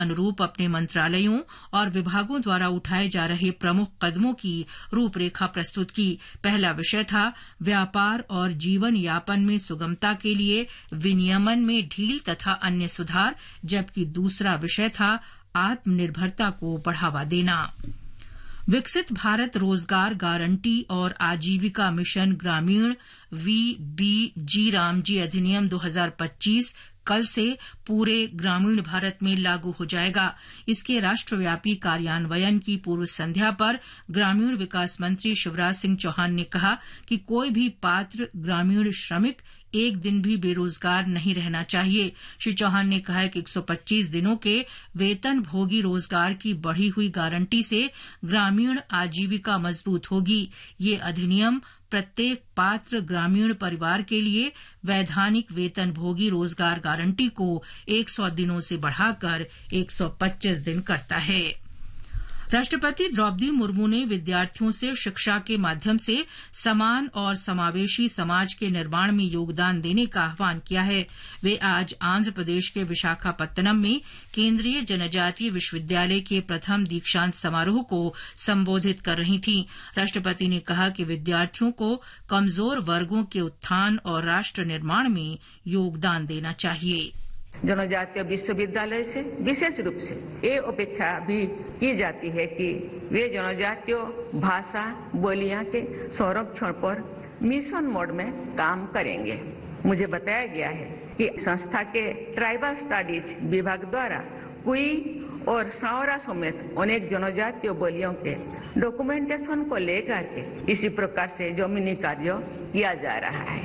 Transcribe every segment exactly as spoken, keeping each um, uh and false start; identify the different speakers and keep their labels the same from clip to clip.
Speaker 1: अनुरूप अपने मंत्रालयों और विभागों द्वारा उठाए जा रहे प्रमुख कदमों की रूपरेखा प्रस्तुत की। पहला विषय था व्यापार और जीवन यापन में सुगमता के लिए विनियमन में ढील तथा अन्य सुधार, जबकि दूसरा विषय था आत्मनिर्भरता को बढ़ावा देना। विकसित भारत रोजगार गारंटी और आजीविका मिशन ग्रामीण वी बी जी रामजी अधिनियम दो हज़ार पच्चीस कल से पूरे ग्रामीण भारत में लागू हो जाएगा। इसके राष्ट्रव्यापी कार्यान्वयन की पूर्व संध्या पर ग्रामीण विकास मंत्री शिवराज सिंह चौहान ने कहा कि कोई भी पात्र ग्रामीण श्रमिक एक दिन भी बेरोजगार नहीं रहना चाहिए। श्री चौहान ने कहा कि एक सौ पच्चीस दिनों के वेतन भोगी रोजगार की बढ़ी हुई गारंटी से ग्रामीण आजीविका मजबूत होगी। ये अधिनियम प्रत्येक पात्र ग्रामीण परिवार के लिए वैधानिक वेतन भोगी रोजगार गारंटी को सौ दिनों से बढ़ाकर एक सौ पच्चीस दिन करता है। राष्ट्रपति द्रौपदी मुर्मू ने विद्यार्थियों से शिक्षा के माध्यम से समान और समावेशी समाज के निर्माण में योगदान देने का आह्वान किया है। वे आज आंध्र प्रदेश के विशाखापत्तनम में केंद्रीय जनजातीय विश्वविद्यालय के प्रथम दीक्षांत समारोह को संबोधित कर रही थीं। राष्ट्रपति ने कहा कि विद्यार्थियों को कमजोर वर्गों के उत्थान और राष्ट्र निर्माण में योगदान देना चाहिए।
Speaker 2: जनजातीय विश्वविद्यालय से विशेष रूप से ये अपेक्षा भी की जाती है कि वे जनजातीय भाषा बोलियां के संरक्षण पर मिशन मोड में काम करेंगे। मुझे बताया गया है कि संस्था के ट्राइबल स्टडीज विभाग द्वारा कुई और सावरा समेत अनेक जनजातीय बोलियों के डॉक्यूमेंटेशन को लेकर के इसी प्रकार से जमीनी कार्य किया जा रहा है।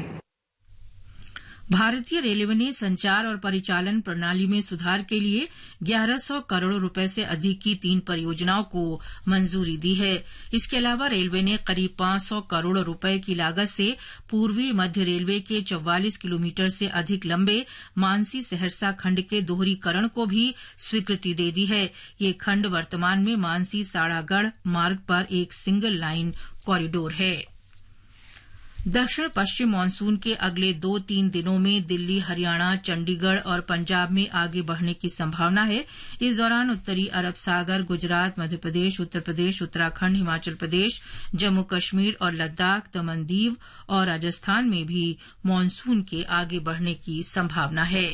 Speaker 1: भारतीय रेलवे ने संचार और परिचालन प्रणाली में सुधार के लिए ग्यारह सौ करोड़ रुपए से अधिक की तीन परियोजनाओं को मंजूरी दी है। इसके अलावा रेलवे ने करीब पांच सौ करोड़ रुपए की लागत से पूर्वी मध्य रेलवे के चौवालीस किलोमीटर से अधिक लंबे मानसी सहरसा खंड के दोहरीकरण को भी स्वीकृति दे दी है। ये खंड वर्तमान में मानसी साड़ागढ़ मार्ग पर एक सिंगल लाइन कॉरिडोर है। दक्षिण पश्चिम मानसून के अगले दो तीन दिनों में दिल्ली, हरियाणा, चंडीगढ़ और पंजाब में आगे बढ़ने की संभावना है। इस दौरान उत्तरी अरब सागर, गुजरात, मध्य प्रदेश, उत्तर प्रदेश, उत्तराखंड, हिमाचल प्रदेश, जम्मू कश्मीर और लद्दाख, दमन दीव और राजस्थान में भी मानसून के आगे बढ़ने की संभावना है।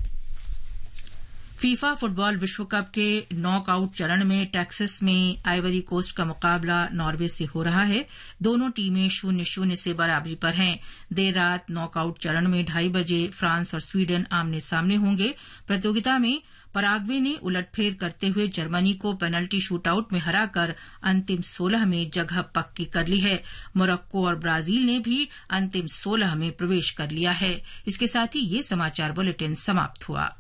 Speaker 1: फीफा फुटबॉल विश्व कप के नॉकआउट चरण में टेक्सास में आइवरी कोस्ट का मुकाबला नॉर्वे से हो रहा है। दोनों टीमें शून्य शून्य से बराबरी पर हैं। देर रात नॉकआउट चरण में ढाई बजे फ्रांस और स्वीडन आमने सामने होंगे। प्रतियोगिता में पराग्वे ने उलटफेर करते हुए जर्मनी को पेनल्टी शूटआउट में हराकर अंतिम सोलह में जगह पक्की कर ली है। मोरक्को और ब्राजील ने भी अंतिम सोलह में प्रवेश कर लिया है। इसके साथ ही ये समाचार बुलेटिन समाप्त हुआ।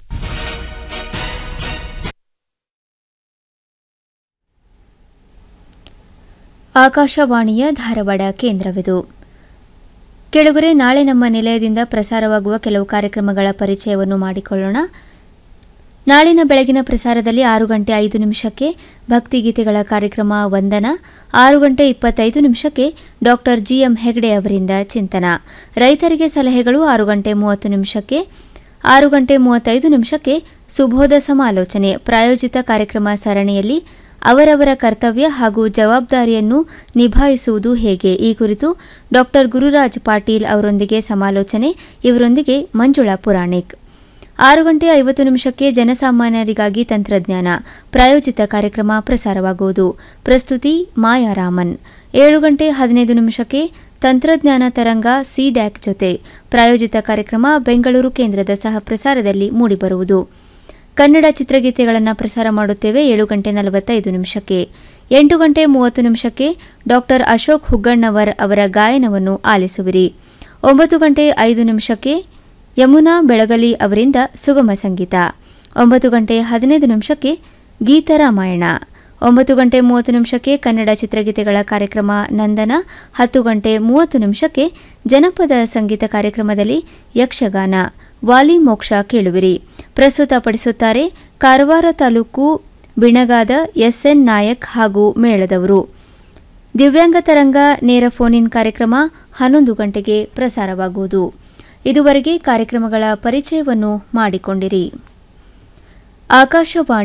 Speaker 3: ಆಕಾಶವಾಣಿಯ ಧಾರವಾಡ ಕೇಂದ್ರವಿದು. ಕೆಳಗರೆ ನಾಳೆ ನಮ್ಮ ನಿಲಯದಿಂದ ಪ್ರಸಾರವಾಗುವ ಕೆಲವು ಕಾರ್ಯಕ್ರಮಗಳ ಪರಿಚಯವನ್ನು ಮಾಡಿಕೊಳ್ಳೋಣ. ನಾಳಿನ ಬೆಳಗಿನ ಪ್ರಸಾರದಲ್ಲಿ ಆರು ಗಂಟೆ ಐದು ನಿಮಿಷಕ್ಕೆ ಭಕ್ತಿಗೀತೆಗಳ ಕಾರ್ಯಕ್ರಮ ವಂದನ, ಆರು ಗಂಟೆ ಇಪ್ಪತ್ತೈದು ನಿಮಿಷಕ್ಕೆ ಡಾಕ್ಟರ್ ಜಿಎಂ ಹೆಗ್ಡೆ ಅವರಿಂದ ಚಿಂತನ, ರೈತರಿಗೆ ಸಲಹೆಗಳು ಆರು ಗಂಟೆ ಮೂವತ್ತು ನಿಮಿಷಕ್ಕೆ, ಆರು ಗಂಟೆ ಮೂವತ್ತೈದು ನಿಮಿಷಕ್ಕೆ ಸುಬೋಧ ಸಮಾಲೋಚನೆ ಪ್ರಾಯೋಜಿತ ಕಾರ್ಯಕ್ರಮ ಸರಣಿಯಲ್ಲಿ ಅವರವರ ಕರ್ತವ್ಯ ಹಾಗೂ ಜವಾಬ್ದಾರಿಯನ್ನು ನಿಭಾಯಿಸುವುದು ಹೇಗೆ ಈ ಕುರಿತು ಡಾಕ್ಟರ್ ಗುರುರಾಜ್ ಪಾಟೀಲ್ ಅವರೊಂದಿಗೆ ಸಮಾಲೋಚನೆ, ಇವರೊಂದಿಗೆ ಮಂಜುಳಾ ಪುರಾಣಿಕ್. ಆರು ಗಂಟೆ ಐವತ್ತು ನಿಮಿಷಕ್ಕೆ ಜನಸಾಮಾನ್ಯರಿಗಾಗಿ ತಂತ್ರಜ್ಞಾನ ಪ್ರಾಯೋಜಿತ ಕಾರ್ಯಕ್ರಮ ಪ್ರಸಾರವಾಗುವುದು. ಪ್ರಸ್ತುತಿ ಮಾಯಾರಾಮನ್. ಏಳು ಗಂಟೆ ಹದಿನೈದು ನಿಮಿಷಕ್ಕೆ ತಂತ್ರಜ್ಞಾನ ತರಂಗ ಸಿಡ್ಯಾಕ್ ಜೊತೆ ಪ್ರಾಯೋಜಿತ ಕಾರ್ಯಕ್ರಮ ಬೆಂಗಳೂರು ಕೇಂದ್ರದ ಸಹ ಪ್ರಸಾರದಲ್ಲಿ ಮೂಡಿಬರುವುದು. ಕನ್ನಡ ಚಿತ್ರಗೀತೆಗಳನ್ನು ಪ್ರಸಾರ ಮಾಡುತ್ತೇವೆ. ಏಳು ಗಂಟೆ ನಲವತ್ತೈದು ನಿಮಿಷಕ್ಕೆ. ಎಂಟು ಗಂಟೆ ಮೂವತ್ತು ನಿಮಿಷಕ್ಕೆ ಡಾಕ್ಟರ್ ಅಶೋಕ್ ಹುಗ್ಗಣ್ಣವರ್ ಅವರ ಗಾಯನವನ್ನು ಆಲಿಸುವಿರಿ. ಒಂಬತ್ತು ಗಂಟೆ ಐದು ನಿಮಿಷಕ್ಕೆ ಯಮುನಾ ಬೆಳಗಲಿ ಅವರಿಂದ ಸುಗಮ ಸಂಗೀತ. ಒಂಬತ್ತು ಗಂಟೆ ಹದಿನೈದು ನಿಮಿಷಕ್ಕೆ ಗೀತರಾಮಾಯಣ. ಒಂಬತ್ತು ಗಂಟೆ ಮೂವತ್ತು ನಿಮಿಷಕ್ಕೆ ಕನ್ನಡ ಚಿತ್ರಗೀತೆಗಳ ಕಾರ್ಯಕ್ರಮ ನಂದನ. ಹತ್ತು ಗಂಟೆ ಮೂವತ್ತು ನಿಮಿಷಕ್ಕೆ ಜನಪದ ಸಂಗೀತ ಕಾರ್ಯಕ್ರಮದಲ್ಲಿ ಯಕ್ಷಗಾನ ವಾಲಿ ಮೋಕ್ಷ ಕೇಳುವಿರಿ. ಪ್ರಸ್ತುತಪಡಿಸುತ್ತಾರೆ ಕಾರವಾರ ತಾಲೂಕು ಬಿಣಗಾದ ಎಸ್ಎನ್ ನಾಯಕ್ ಹಾಗೂ ಮೇಳದವರು. ದಿವ್ಯಾಂಗ ತರಂಗ ನೇರ ಫೋನ್ ಇನ್ ಕಾರ್ಯಕ್ರಮ ಹನ್ನೊಂದು ಗಂಟೆಗೆ ಪ್ರಸಾರವಾಗುವುದು. ಇದುವರೆಗೆ ಕಾರ್ಯಕ್ರಮಗಳ ಪರಿಚಯವನ್ನು ಮಾಡಿಕೊಂಡಿರಿ. ಆಕಾಶವಾಣಿ